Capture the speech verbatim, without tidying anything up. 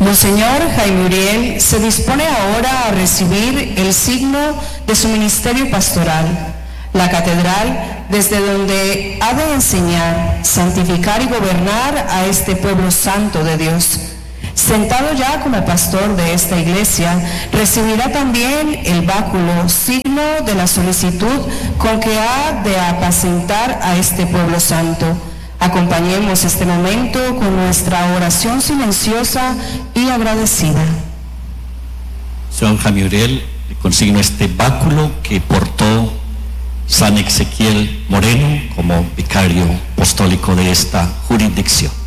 Monseñor Jaime Uriel se dispone ahora a recibir el signo de su ministerio pastoral, la catedral desde donde ha de enseñar, santificar y gobernar a este pueblo santo de Dios. Sentado ya como pastor de esta iglesia, recibirá también el báculo, signo de la solicitud con que ha de apacentar a este pueblo santo. Acompañemos este momento con nuestra oración silenciosa y agradecida. San Jaime Uriel, le consigno este báculo que portó San Ezequiel Moreno como vicario apostólico de esta jurisdicción.